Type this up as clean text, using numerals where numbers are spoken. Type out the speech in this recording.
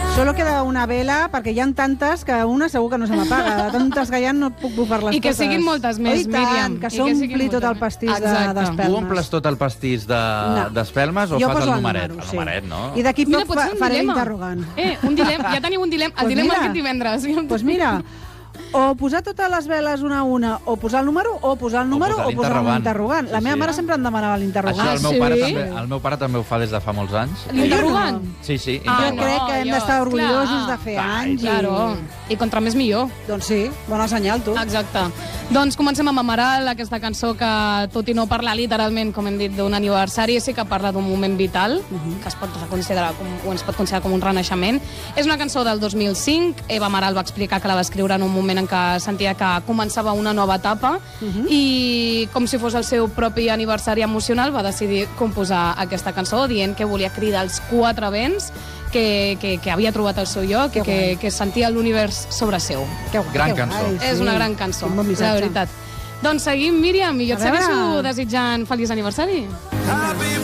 Solo queda una vela, perquè hi ha tantes que una segur que no se m'apaga. De tantes que hi ha no puc bufar-les totes. I que siguin moltes més, Míriam. Que s'ompli tot el pastís d'espelmes. Tu omples tot el pastís d'espelmes o fas el numeret? El numeret, no? I d'aquí poc faré l'interrogant. Un dilema. Ja teniu un dilema. El dilema aquest divendres. Doncs mira, o posar totes les veles una a una, o posar el número, o posar l'interrogant. La meva mare sempre em demanava l'interrogant. El meu pare també ho fa des de fa molts anys. L'interrogant? Sí. Jo crec que hem d'estar orgullosos de fer anys. I contra més millor. Doncs sí, bona senyal, tu. Exacte. Doncs comencem amb Amaral, aquesta cançó que, tot i no parlar literalment, com hem dit, d'un aniversari, sí que parla d'un moment vital, que es pot considerar com un renaixement. És una cançó del 2005. Eva Amaral va explicar que la va escriure en un moment en què sentia que començava una nova etapa i, com si fos el seu propi aniversari emocional, va decidir composar aquesta cançó dient que volia cridar els quatre vents, que havia trobat el seu lloc i que sentia l'univers sobre seu. Gran cançó. És una gran cançó, la veritat. Doncs seguim, Míriam, i jo et segueixo desitjant feliç aniversari.